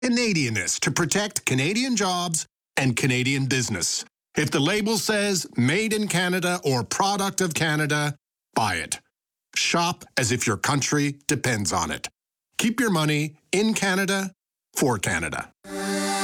Canadianness to protect Canadian jobs and Canadian business. If the label says made in Canada or product of Canada, buy it. Shop as if your country depends on it. Keep your money in Canada for Canada.